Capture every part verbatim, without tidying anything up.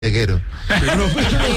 bodeguero. Pero no,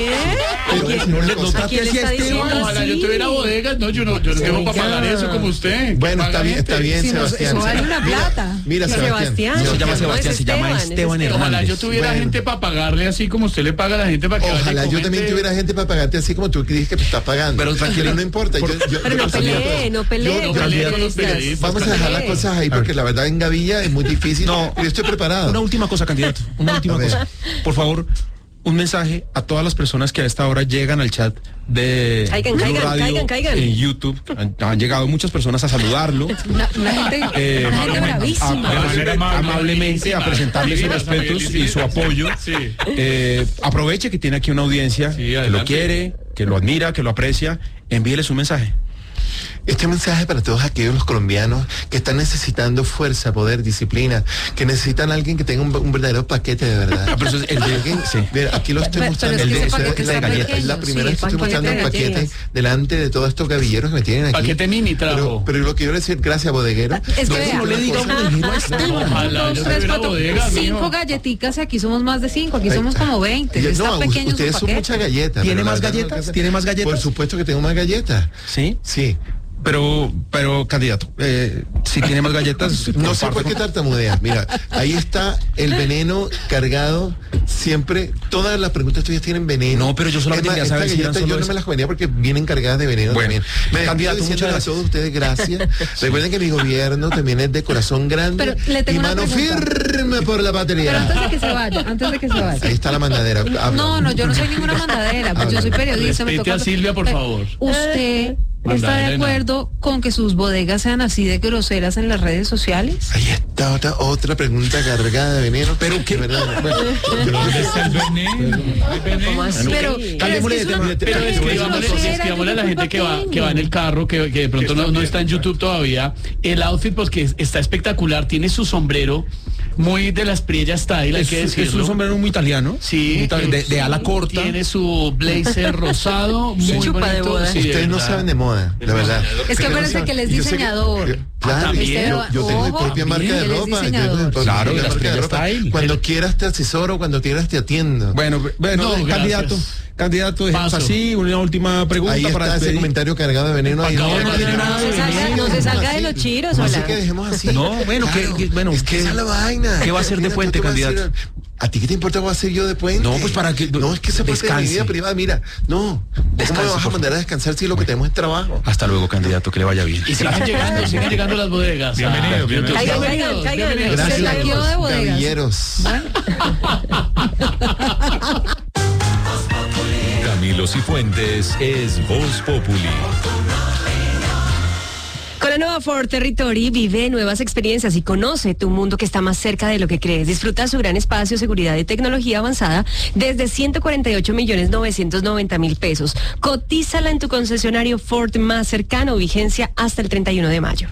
¿Qué? no le no ¿A trate quién le así a está Esteban. diciendo Ojalá así? yo tuviera bodegas, no, yo no, yo no tengo para pagar eso como usted. Bueno, está bien, está bien, Si no, Sebastián. eso vale una Mira, plata. Mira, Sebastián. Sebastián. No se llama No, Sebastián, es se llama Esteban, es Esteban Esteban. Ojalá Hernández. yo tuviera Bueno. gente para pagarle así como usted le paga a la gente para que vaya y Ojalá yo comente. también tuviera gente para pagarte así como tú dices que te estás pagando. Pero tranquilo. no importa. Yo, yo, Pero no yo- pelee, no pelee. Yo no con pelee los con los periodistas. periodistas. Vamos a dejar las Pelee. cosas ahí porque la verdad en Gavilla es muy difícil. No. Yo estoy preparado. Una última cosa, candidato. Una última A ver. cosa. Por favor, un mensaje a todas las personas que a esta hora llegan al chat de Caigan, Blue caigan, Radio caigan, caigan. en YouTube. Han, han llegado muchas personas a saludarlo. Una, una gente, Eh, una gente bravísima. a- manera amable, amablemente a presentarle sus divina, respetos divina, y su apoyo. Sí. Eh, aproveche que tiene aquí una audiencia Sí, que lo adelante. quiere, que lo admira, que lo aprecia. Envíeles un mensaje. Este mensaje para todos aquellos los colombianos que están necesitando fuerza, poder, disciplina, que necesitan a alguien que tenga un, un verdadero paquete de verdad. Ah, pero eso es el de- Alguien- sí. Mira, aquí lo estoy Pero- mostrando. pero es el que de, ese ese- paquete es la está galleta, es la pequeño, primera sí, vez que estoy paquete mostrando de un paquete galletas. delante de todos estos gavilleros que me tienen aquí. Paquete mini Pero, trajo. pero lo que yo le decir, gracias, bodeguero. Es que No, vea, no le diga una, una giro a Esteban. Ojalá dos, yo tres, tuviera cuatro, bodega, cinco mijo. galletitas y aquí somos más de cinco, aquí somos como veinte. Ya, Está no, pequeño su ustedes son paquete. muchas galletas. ¿Tiene pero la más verdad no galletas? alcanza. ¿Tiene más galletas? Por supuesto que tengo más galletas. ¿Sí? Sí. Pero, pero candidato, eh, si tiene más galletas, No sé por qué tartamudeas. Mira, ahí está el veneno cargado. Siempre, todas las preguntas tuyas tienen veneno. No, pero yo solamente Es más, quería saber esta si eran galleta solo yo no eso. me las comía porque vienen cargadas de veneno Bueno, también. Me candidato, despido diciéndole muchas a todos ustedes gracias. Recuerden que mi gobierno también es de corazón grande Pero le tengo y una mano pregunta. firme por la Pero patria. antes de que se vaya, antes de que se vaya. Ahí está la mandadera. Habla. No, no, yo no soy ninguna mandadera, pues yo soy periodista. Me Respete toca... a Silvia, por Pero, favor. ¿Usted está Mandadera de no. acuerdo con que sus bodegas sean así de groseras en las redes sociales? Ahí está otra, otra pregunta cargada de veneno. Pero qué- De verdad. ¿Dónde está el veneno? ¿Hay veneno? ¿Cómo así? Pero, pero es cambiémosle que es de una- tema, Pero es que es escribámosle, grosera, escribámosle a la yo gente soy que va, pequeña. que va en el carro, que, que de pronto no, no está en YouTube todavía. El outfit, porque es- está espectacular, tiene su sombrero muy de las Priella Style, hay Es, que es decirlo. un sombrero muy italiano. Sí, muy itali- de, de ala corta. Tiene su blazer rosado, muy Chupa de bonito. boda. Sí, de Ustedes no verdad. saben de moda, la verdad. Es que acuérdense que él es Y yo sé que- diseñador. Claro, también. yo, yo tengo mi Ojo, propia marca también, de él es ropa. yo tengo mi diseñador. propia Claro, marca de las de Priella ropa. Style. Cuando quieras te asesoro, cuando quieras te atiendo. Bueno, bueno, No, gracias. candidato, candidato, dejemos Paso. así, una última pregunta Ahí para está ese despedir. comentario cargado de veneno. Ahí Acabo no, de no tiene decir. nada de No se salga- veneno, no se salga de así. los chiros, No sé hola. que dejemos así. No, bueno, que- que- bueno, es que ¿qué- esa es la vaina. qué va a hacer de Mira, tú puente, te vas a candidato? decir, ¿a ti qué te importa qué voy a hacer yo de puente? No, pues para que- No, es que esa parte de mi descanse. vida privada, mira, no. ¿Cómo Descanse, me vas a por mandar a descansar si lo que tenemos es trabajo? Hasta luego, candidato, que le vaya bien. Y siguen llegando, siguen llegando las bodegas. Bienvenido, Ah, bienvenido. Caigan, bienvenidos, caigan, caigan. bienvenidos. Se saqueó de bodegas. Gavilleros. Camilo Cifuentes es Voz Populi. Con la nueva Ford Territory vive nuevas experiencias y conoce tu mundo que está más cerca de lo que crees. Disfruta su gran espacio, seguridad y tecnología avanzada desde ciento cuarenta y ocho millones novecientos noventa mil pesos. Cotízala en tu concesionario Ford más cercano, vigencia hasta el treinta y uno de mayo.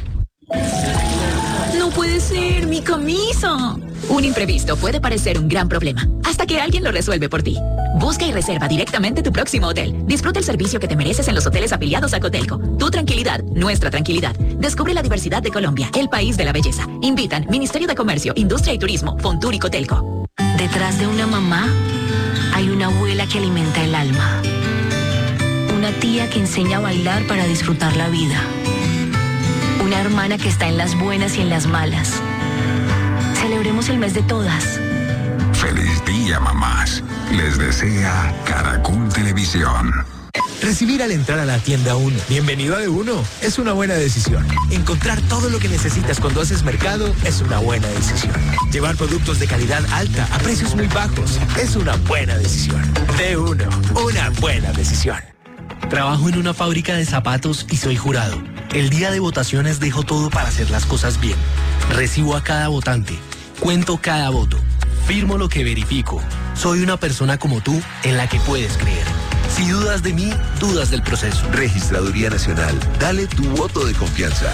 No puede ser, mi camisa. Un imprevisto puede parecer un gran problema, hasta que alguien lo resuelve por ti. Busca y reserva directamente tu próximo hotel. Disfruta el servicio que te mereces en los hoteles afiliados a Cotelco. Tu tranquilidad, nuestra tranquilidad. Descubre la diversidad de Colombia, el país de la belleza. Invitan Ministerio de Comercio, Industria y Turismo, Fontur y Cotelco. Detrás de una mamá hay una abuela que alimenta el alma. Una tía que enseña a bailar para disfrutar la vida. Una hermana que está en las buenas y en las malas. Celebremos el mes de todas. Feliz día, mamás. Les desea Caracol Televisión. Recibir al entrar a la tienda Uno. Bienvenido a De Uno. Es una buena decisión. Encontrar todo lo que necesitas cuando haces mercado es una buena decisión. Llevar productos de calidad alta a precios muy bajos es una buena decisión. De Uno. Una buena decisión. Trabajo en una fábrica de zapatos y soy jurado. El día de votaciones dejo todo para hacer las cosas bien. Recibo a cada votante. Cuento cada voto. Firmo lo que verifico. Soy una persona como tú en la que puedes creer. Si dudas de mí, dudas del proceso. Registraduría Nacional. Dale tu voto de confianza.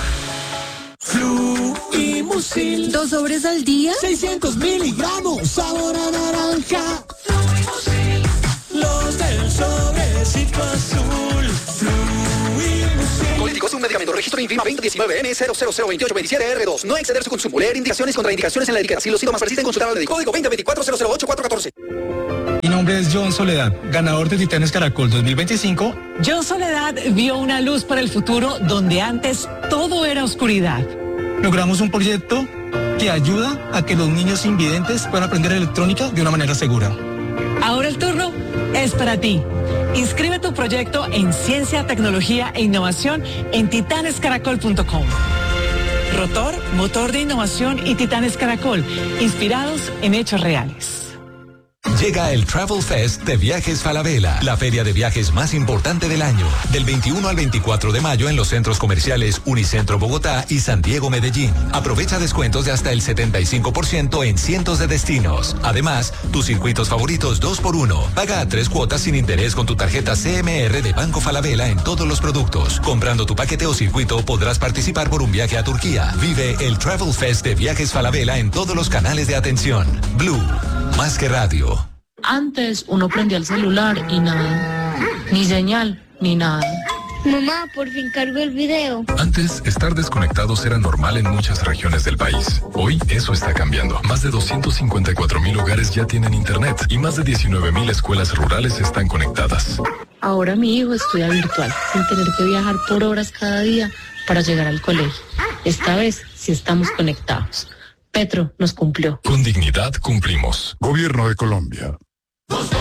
Fluimusil. ¿Dos sobres al día? seiscientos miligramos, sabor a naranja. Fluimusil. Los del sobrecito azul. Fluimusil. Colítico es un medicamento. Registro INVIMA veinte diecinueve N cero cero cero veintiocho veintisiete R dos. No exceder su consumo. Leer indicaciones y contraindicaciones en la etiqueta. Si los síntomas persisten, consultar al médico. Código veinte veinticuatro cero cero ocho cuatro catorce. nombre es John Soledad, ganador de Titanes Caracol dos mil veinticinco. John Soledad vio una luz para el futuro donde antes todo era oscuridad. Logramos un proyecto que ayuda a que los niños invidentes puedan aprender electrónica de una manera segura. Ahora el turno es para ti. Inscribe tu proyecto en Ciencia, Tecnología e Innovación en titanes caracol punto com. Rotor, motor de innovación y Titanes Caracol, inspirados en hechos reales. Llega el Travel Fest de Viajes Falabella, la feria de viajes más importante del año. Del veintiuno al veinticuatro de mayo en los centros comerciales Unicentro Bogotá y San Diego Medellín. Aprovecha descuentos de hasta el setenta y cinco por ciento en cientos de destinos. Además, tus circuitos favoritos dos por uno. Paga a tres cuotas sin interés con tu tarjeta C M R de Banco Falabella en todos los productos. Comprando tu paquete o circuito podrás participar por un viaje a Turquía. Vive el Travel Fest de Viajes Falabella en todos los canales de atención. Blue, más que radio. Antes uno prendía el celular y nada, ni señal, ni nada. Mamá, por fin cargo el video. Antes, estar desconectados era normal en muchas regiones del país. Hoy, eso está cambiando. Más de doscientos cincuenta y cuatro mil hogares ya tienen internet y más de diecinueve mil escuelas rurales están conectadas. Ahora mi hijo estudia virtual, sin tener que viajar por horas cada día para llegar al colegio. Esta vez, sí estamos conectados. Petro nos cumplió. Con dignidad cumplimos. Gobierno de Colombia.